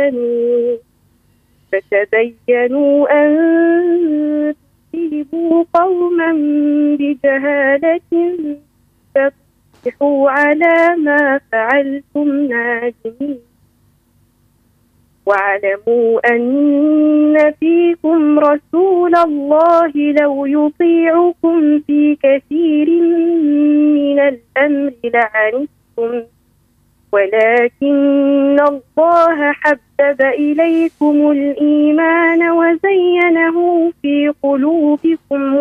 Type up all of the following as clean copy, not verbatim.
فتبينوا أن تصيبوا قوما بجهالة فتصبحوا على ما فعلتم نادمين. واعلموا أن فيكم رسول الله لو يطيعكم في كثير من الأمر لعنتم، ولكن الله حبب إليكم الإيمان وزينه في قلوبكم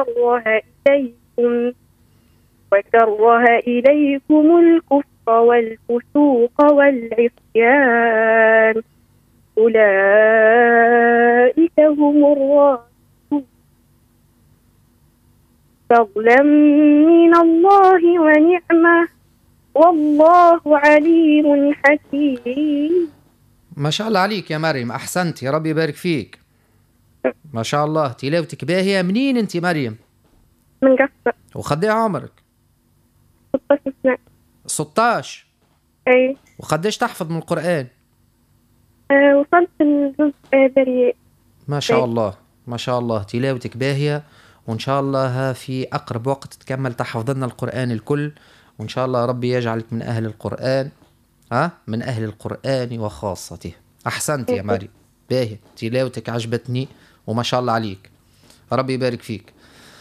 وكره إليكم الكفر والفسوق والعصيان، أولئك هم الراشدون، فضلا من الله ونعمة، والله عليم حكيم. ما شاء الله عليك يا مريم، أحسنت، يا رب يبارك فيك. ما شاء الله، تلاوتك باهية. منين أنت مريم؟ من قصة. وقد ايه عمرك؟ 16 سنة. 16؟ أي. وقديش تحفظ من القرآن؟ وصلت الجزء بريء. ما شاء الله ما شاء الله، تلاوتك باهية، وإن شاء الله في أقرب وقت تكمل تحفظنا القرآن الكل، وإن شاء الله ربي يجعلك من أهل القرآن، من أهل القرآن وخاصته. أحسنت يا مريم، باهي، تلاوتك عجبتني وما شاء الله عليك، ربي يبارك فيك.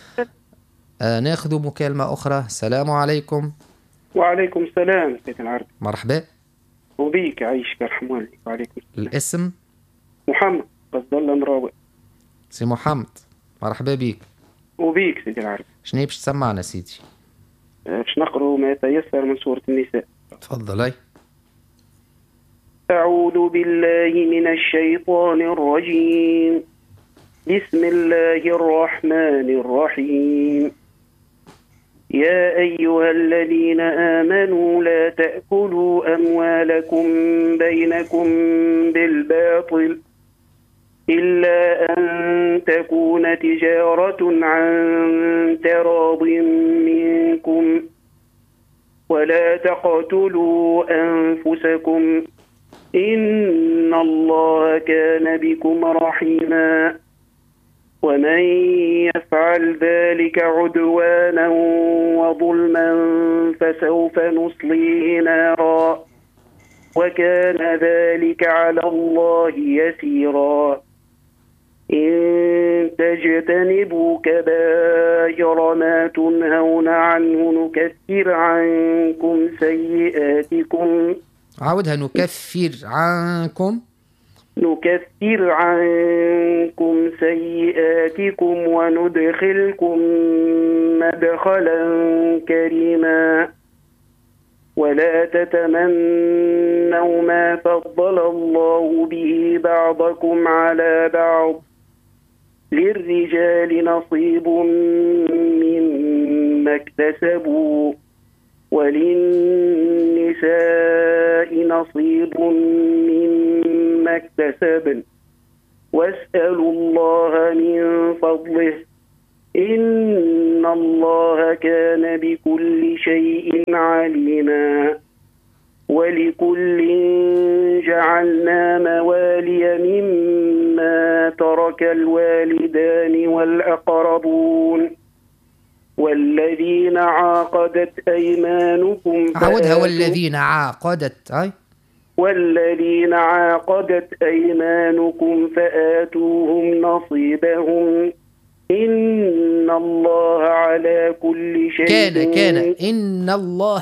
ناخذ مكالمة أخرى. السلام عليكم. وعليكم السلام سيد العربي. مرحبا. وبيك عايشك يرحم والديك. وعليكم السلام. الاسم؟ محمد قصد الله مراوي. سي محمد، مرحبا بيك. وبيك سيد العربي. شنو باش تسمعنا سيدي؟ باش نقرأ ما يتيسر من سورة النساء. تفضل. أعوذ بالله من الشيطان الرجيم، بسم الله الرحمن الرحيم. يا أيها الذين آمنوا لا تأكلوا أموالكم بينكم بالباطل إلا أن تكون تجارة عن تراض منكم، ولا تقتلوا أنفسكم إن الله كان بكم رحيما، ومن يفعل ذلك عدوانا وظلما فسوف نصليه نارا، وكان ذلك على الله يسيرا. إن تجتنبوا كبائر ما تنهون عنه نكفر عنكم سيئاتكم. عاودها. نكفر عنكم سيئاتكم وندخلكم مدخلا كريما، ولا تتمنوا ما فضل الله به بعضكم على بعض، للرجال نصيب مما اكتسبوا وللنساء نصيب مما اكتسبن، واسألوا الله من فضله إن الله كان بكل شيء عليما. ولكل جعلنا موالي مما ترك الوالدان والأقربون والذين عاقدت أيمانكم. عودها. والذين عاقدت أيمانكم فآتوهم نصيبهم إن الله على كل شيء إن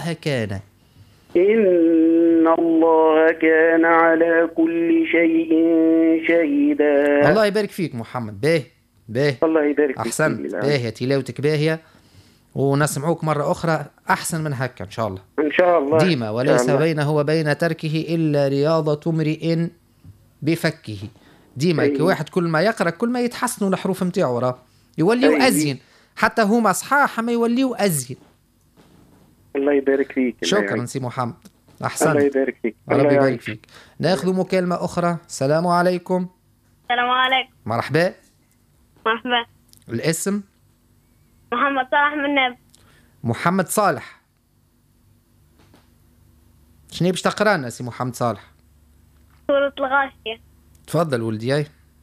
الله كان على كل شيء شهيدا. الله يبارك فيك محمد. باهي. الله يبارك فيك. أحسنت. باهية، تلاوتك باهية، ونسمعوك مرة أخرى أحسن من هكا إن شاء الله. إن شاء الله. ديما. وليس بينه وبين تركه إلا رياضة امرئ بفكه. ديما. كي واحد كل ما يقرأ كل ما يتحسنوا الحروف متاعو، راه يوليوا أزين، حتى هما صحاح ما يوليوا أزين. الله يبارك فيك. شكرا سي محمد، أحسنت. الله يبارك فيك. الله يبارك فيك. ناخذ مكالمة أخرى. السلام عليكم. السلام عليكم. مرحبا. مرحبا. الاسم؟ محمد صالح من ناب. محمد صالح، شنو باش تقرانا سي محمد صالح؟ سورة الغاشية. تفضل ولدي.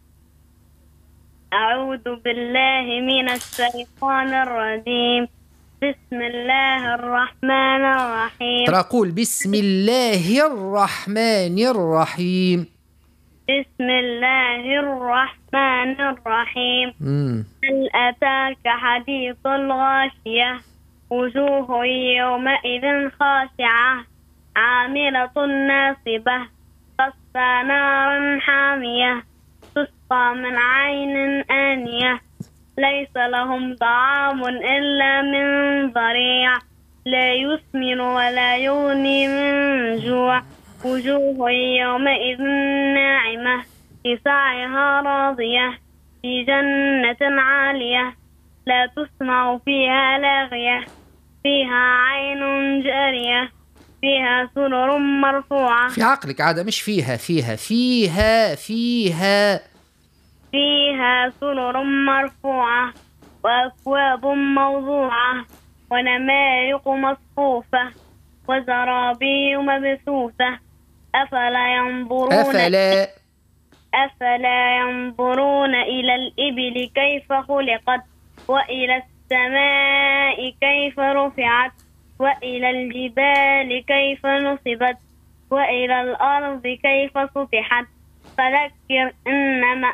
أعوذ بالله من الشيطان الرجيم. بسم الله الرحمن الرحيم. ترى قول بسم الله الرحمن الرحيم. بسم الله الرحمن الرحيم. هل أتاك حديث الغاشية؟ وجوه يومئذ خاشعة عاملة ناصبة تصلى نارا حامية تسقى من عين آنية ليس لهم طعام إلا من ضريع لا يسمن ولا يغني من جوع وجوه يومئذ ناعمة لسعيها راضية في جنة عالية لا تسمع فيها لاغية فيها عين جارية فيها سرر مرفوعة. في عقلك عادة مش فيها فيها سرر مرفوعة وأكواب موضوعة ونمارق مصفوفة وزرابي مبثوثة أفلا ينظرون إلى الإبل كيف خلقت وإلى السماء كيف رفعت وإلى الجبال كيف نصبت وإلى الأرض كيف سطحت فذكر إنما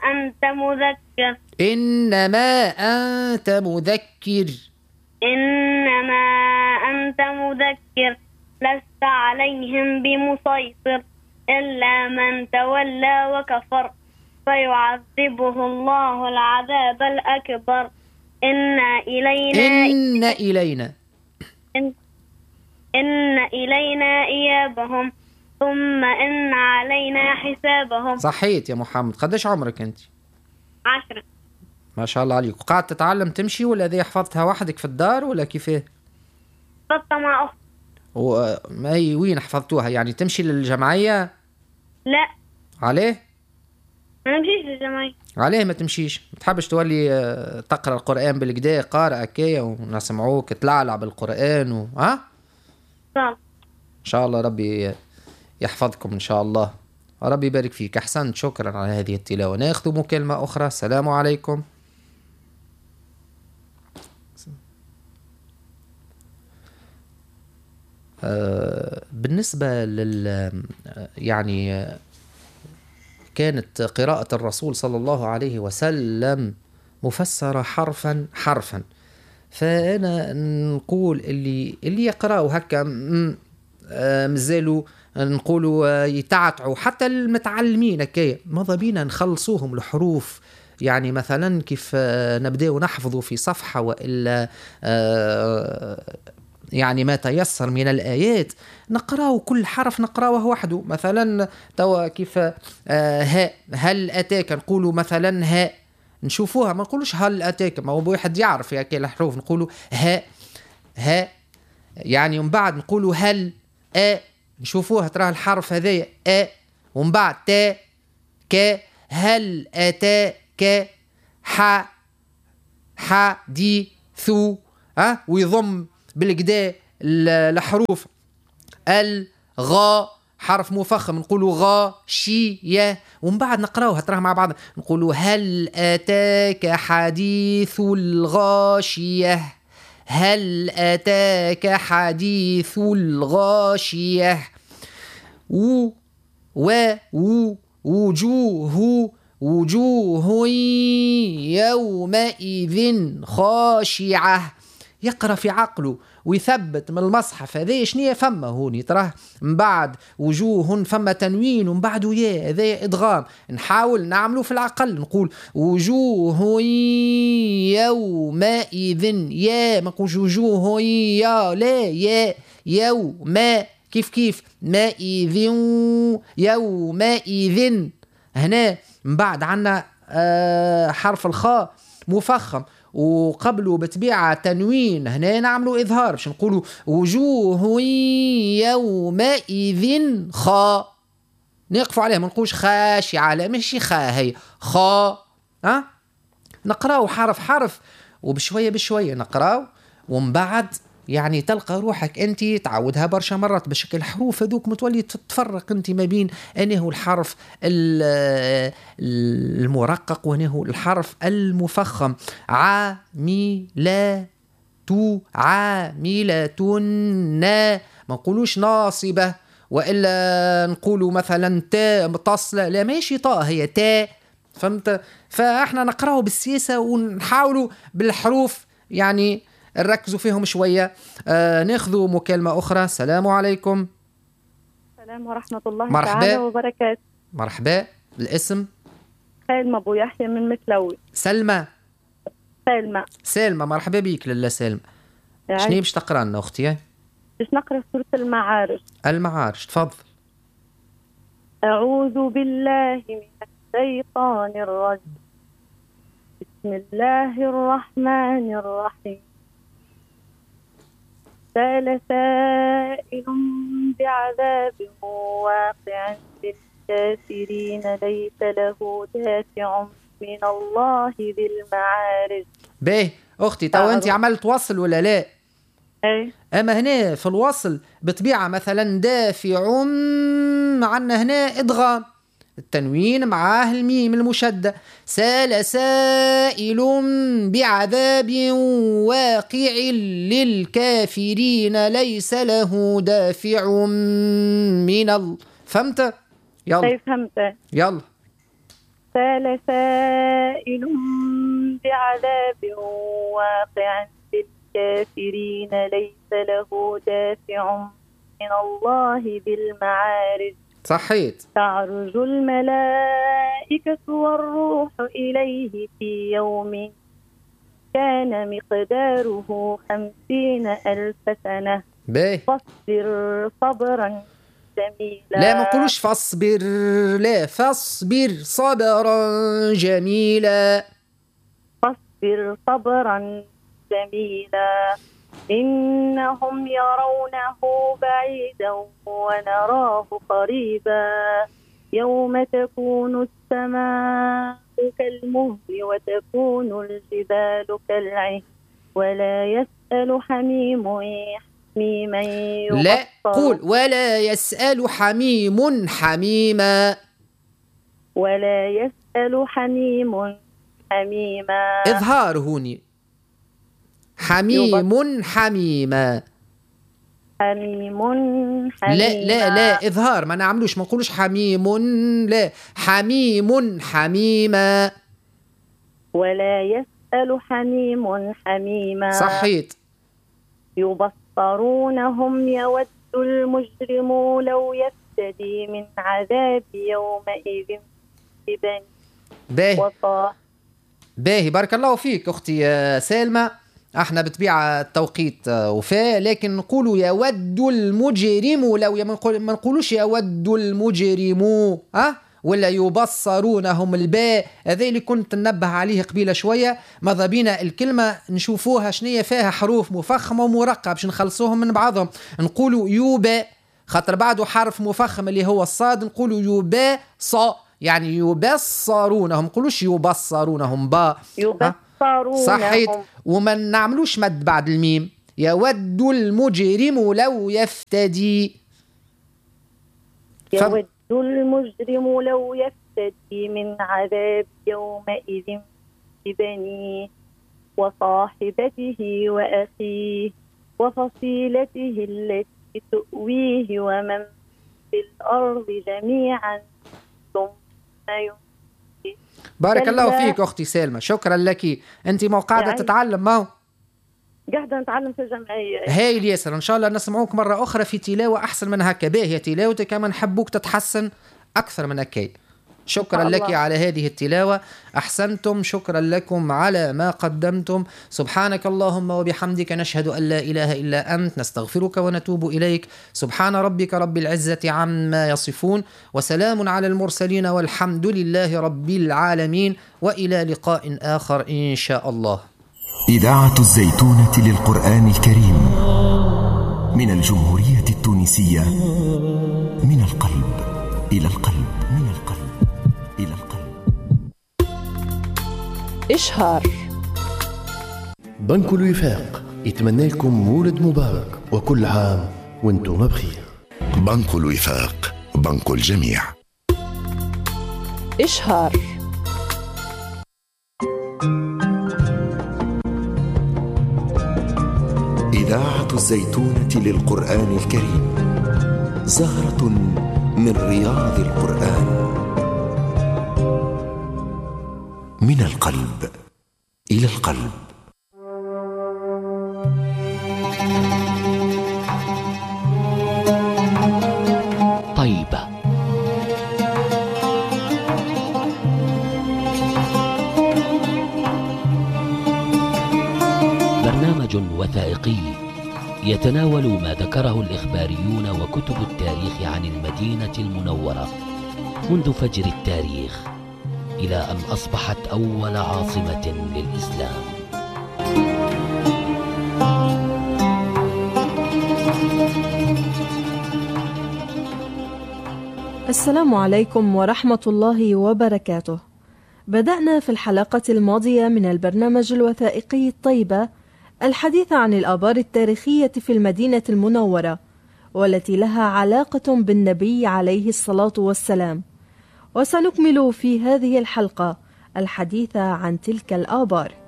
أنت مذكر لست عليهم بمسيطر إلا من تولى وكفر فيعذبه الله العذاب الأكبر إن إلينا إيابهم ثم إن علينا حسابهم. صحيت يا محمد. قديش عمرك أنت؟ 10. ما شاء الله عليك. وقاعد تتعلم تمشي ولا ذي حفظتها وحدك في الدار ولا كيفاه؟ حفظتها مع أختي. وين حفظتوها يعني تمشي للجمعية؟ لا. عليه؟ ما نمشيش للجمعية. عليه ما تمشيش؟ ما تحبش تولي تقرأ القرآن بالكدا قارئ كيا ونسمعوك تلعلع بالقرآن صح. إن شاء الله ربي يحفظكم إن شاء الله. ربي يبارك فيك. أحسنت. شكرا على هذه التلاوة. ناخذ مكالمة أخرى. السلام عليكم. بالنسبة يعني كانت قراءة الرسول صلى الله عليه وسلم مفسرة حرفا فأنا نقول اللي يقرأوا هكا مازالوا نقولوا يتعتعوا حتى المتعلمين كي ماذا بينا نخلصوهم الحروف يعني مثلا كيف نبدأ نحفظوا في صفحة وإلا يعني ما تيسر من الآيات نقرأه كل حرف نقرأه وحده. مثلا توا كيف هل أتاك نقولوا مثلا ها نشوفوها ما نقولوش هل أتاك ما هو واحد يعرف يا كي الحروف نقولوا ها يعني ومن بعد نقولوا هل نشوفوها ترى الحرف هذايا ومن بعد تا ك هل أتاك ح دي ثو ويضم بالكدا الحروف الغا حرف مفخم نقولوا غا شي يا ومن بعد نقراوها تراها مع بعض نقولوا هل أتاك حديث الغاشية هل أتاك حديث الغاشية وجوه يومئذ خاشعة. يقرأ في عقله ويثبت من المصحف هذا شنية فما هوني تراه من بعد وجوه فما تنوين ومن بعد يا هذا إدغام نحاول نعمله في العقل نقول وجوه يومئذ يا ما نقولش وجوه يا لا يا يوم كيف مائذ يومئذ هنا من بعد عنا حرف الخاء مفخم وقبله بتبيع تنوين هنا نعملوا إظهار باش نقولوا وجوه يومئذ خاء نقفوا عليها ما نقولش خاشعة لا ماشي خاء هي خاء نقراو حرف وبشوية نقراو ومن بعد يعني تلقى روحك أنت تعودها برشا مرات بشكل الحروف هذوك متولي تتفرق أنت ما بين أنه الحرف المرقق وأنه الحرف المفخم. عاملة عاملة ما نقولوش ناصبة وإلا نقولوا مثلا تاء متصلة، لا ماشي طاء هي تاء، فهمت؟ فاحنا نقرأه بالسياسة ونحاولوا بالحروف يعني نركزوا فيهم شوية. ناخذوا مكالمة أخرى. السلام عليكم. السلام ورحمة الله مرحبا. تعالى وبركاته. مرحبا. الاسم؟ سلمى أبو يحيى من متلوي. سلمى. سلمى مرحبا بيك. لا سلمى، شنو باش تقرأ لنا أختي؟ باش نقرأ سورة المعارج. تفضل. أعوذ بالله من الشيطان الرجيم. بسم الله الرحمن الرحيم. سأل سائل بعذاب واقع للكافرين ليس له دافع من الله ذي المعارج. باهي أختي، تو أنت عملت وصل ولا لا؟ أي. أما هنا في الوصل بطبيعة مثلا دافع معنا هنا إدغام، التنوين معاه الميم المشدة. سال سائل بعذاب واقع للكافرين ليس له دافع من فهمت؟ يلا. فهمت. يلا. سال سائل بعذاب واقع للكافرين ليس له دافع من الله بالمعارج. صحيت. تعرج الملائكة والروح إليه في يوم كان مقداره 50,000 سنة. فاصبر صبرا جميلا. لا ما نقولوش فاصبر، لا فاصبر صبرا جميلا. فاصبر صبرا جميلا. إنهم يرونه بعيدا ونراه قريبا. يوم تكون السماء كالمهل وتكون الجبال كالعهن ولا يسأل حميم حميما يبصر. لا قول ولا يسأل حميم حميما. ولا يسأل حميم حميما. إظهار هوني. حميم حميما. لا إظهار، ما نعملوش، ما نقولوش حميم، لا حميم حميما. ولا يسأل حميم حميما. صحيت. يبصرونهم يود المجرم لو يفتدي من عذاب يومئذ ببنيه. باهي بارك الله فيك أختي سلمى. احنا بطبيعة التوقيت وفاء، لكن نقولوا يود المجرم لو ما نقولوش يود المجرم ولا يبصرونهم. الباء هذا اللي كنت ننبه عليه قبيلة شوية. ماذا بينا الكلمة نشوفوها شنية فيها حروف مفخمة ومرققة باش نخلصوهم من بعضهم. نقولوا يوبا خاطر بعده حرف مفخم اللي هو الصاد، نقولوا يوبا صا يعني يبصرونهم، نقولوش يبصرونهم با. صحيح. وما نعملوش مد بعد الميم. يود المجرم لو يفتدي. يود المجرم لو يفتدي من عذاب يومئذ ببنيه وصاحبته وأخيه وفصيلته التي تؤويه ومن في الأرض جميعا ثم ينجيه. بارك الله فيك أختي سلمى، شكرا لك. أنت ما قاعدة تتعلم؟ ما قاعدة نتعلم في الجمعية. هايل ياسر. إن شاء الله نسمعوك مرة أخرى في تلاوة أحسن من هكا. باهية تلاوتك، كما نحبوك تتحسن أكثر من هكا. شكرا لك على هذه التلاوة، أحسنتم. شكرا لكم على ما قدمتم. سبحانك اللهم وبحمدك، نشهد أن لا إله إلا أنت، نستغفرك ونتوب إليك. سبحان ربك رب العزة عما يصفون، وسلام على المرسلين، والحمد لله رب العالمين، وإلى لقاء آخر إن شاء الله. إذاعة الزيتونة للقرآن الكريم من الجمهورية التونسية، من القلب إلى القلب، من القلب إلى القلب. إشهار. بنك الوفاق يتمنى لكم مولد مبارك وكل عام وانتم بخير. بنك الوفاق، بنك الجميع. إشهار. إذاعة الزيتونة للقرآن الكريم، زهرة من رياض القرآن، من القلب إلى القلب. طيبة. برنامج وثائقي يتناول ما ذكره الإخباريون وكتب التاريخ عن المدينة المنورة منذ فجر التاريخ إلى أن أصبحت أول عاصمة للإسلام. السلام عليكم ورحمة الله وبركاته. بدأنا في الحلقة الماضية من البرنامج الوثائقي الطيبة الحديث عن الآبار التاريخية في المدينة المنورة، والتي لها علاقة بالنبي عليه الصلاة والسلام، وسنكمل في هذه الحلقة الحديث عن تلك الآبار.